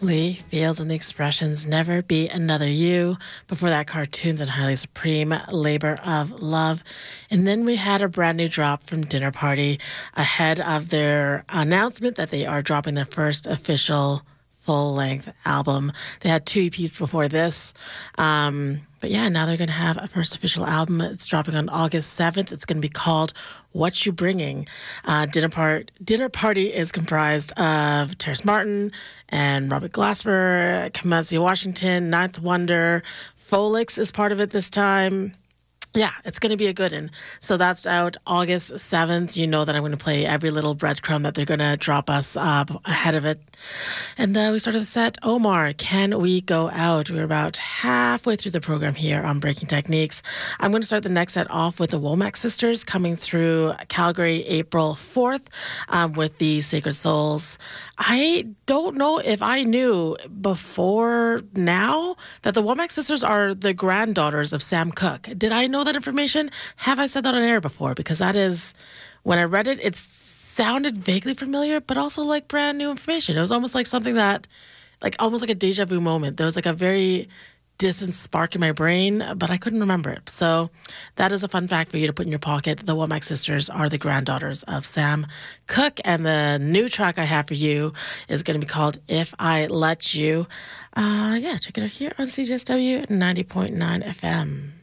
Lee Fields and the Expressions, Never Be Another You. Before that, Cartoons and Highly Supreme, Labor of Love. And then we had a brand new drop from Dinner Party ahead of their announcement that they are dropping their first official full-length album. They had 2 EPs before this. But yeah, now they're going to have a first official album. It's dropping on August 7th. It's going to be called What You Bringing. Dinner Party is comprised of Terrace Martin and Robert Glasper, Kamasi Washington, Ninth Wonder. Folix is part of it this time. Yeah, it's going to be a good one. So that's out August 7th. You know that I'm going to play every little breadcrumb that they're going to drop us ahead of it. And we started the set. Omar, Can We Go Out? We're about halfway through the program here on Breaking Techniques. I'm going to start the next set off with the Womack Sisters coming through Calgary April 4th with the Sacred Souls. I don't know if I knew before now that the Womack Sisters are the granddaughters of Sam Cooke. Did I know that information? Have I said that on air before? Because that is, when I read it, it sounded vaguely familiar, but also like brand new information. It was almost like something that, like almost like a deja vu moment. There was like a very distant spark in my brain, but I couldn't remember it. So that is a fun fact for you to put in your pocket. The Womack Sisters are the granddaughters of Sam Cooke, and the new track I have for you is going to be called If I Let You. Check it out here on CJSW 90.9 FM.